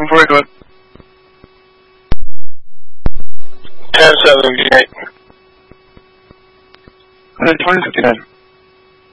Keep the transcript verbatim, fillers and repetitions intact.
seven forty, go ahead. ten seven eight. one hundred twenty, fifty-nine.